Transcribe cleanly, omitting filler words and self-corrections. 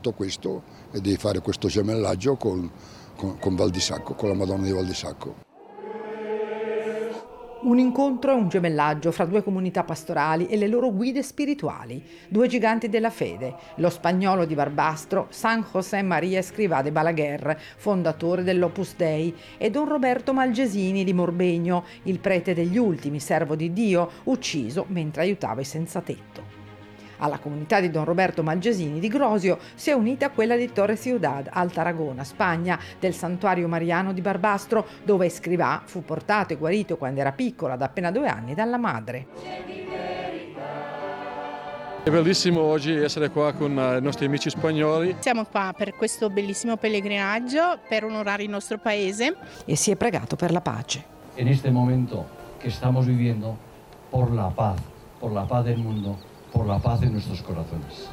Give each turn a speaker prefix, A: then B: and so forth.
A: scelto questo e di fare questo gemellaggio con Val di Sacco, con la Madonna di Val di Sacco.
B: Un incontro e un gemellaggio fra due comunità pastorali e le loro guide spirituali, due giganti della fede, lo spagnolo di Barbastro, San José María Escrivá de Balaguer, fondatore dell'Opus Dei, e Don Roberto Malgesini di Morbegno, il prete degli ultimi, servo di Dio, ucciso mentre aiutava i senza tetto. Alla comunità di Don Roberto Malgesini di Grosio si è unita quella di Torre Ciudad, al Tarragona, Spagna, del Santuario Mariano di Barbastro, dove Escrivá fu portato e guarito quando era piccolo, ad appena 2 anni, dalla madre.
C: È bellissimo oggi essere qua con i nostri amici spagnoli.
D: Siamo qua per questo bellissimo pellegrinaggio per onorare il nostro paese.
B: E si è pregato per la pace.
E: En este momento que estamos viviendo, por la paz del mundo, por la paz de nuestros corazones.